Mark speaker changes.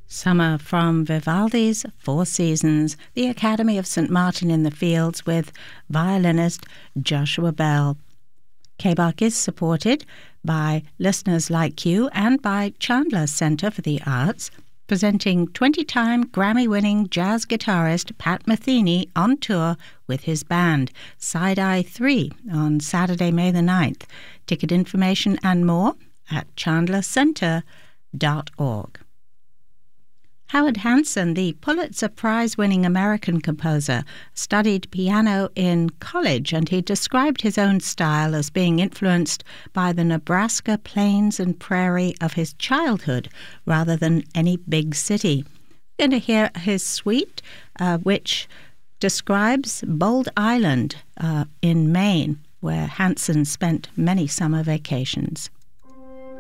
Speaker 1: Summer from Vivaldi's Four Seasons, the Academy of St. Martin in the Fields with violinist Joshua Bell. KBARC is supported by listeners like you and by Chandler Center for the Arts, presenting 20-time Grammy-winning jazz guitarist Pat Metheny on tour with his band, Side Eye 3, on Saturday, May the 9th. Ticket information and more at chandlercenter.org. Howard Hanson, the Pulitzer Prize-winning American composer, studied piano in college, and he described his own style as being influenced by the Nebraska plains and prairie of his childhood rather than any big city. We're going to hear his suite, which describes Bold Island in Maine, where Hanson spent many summer vacations.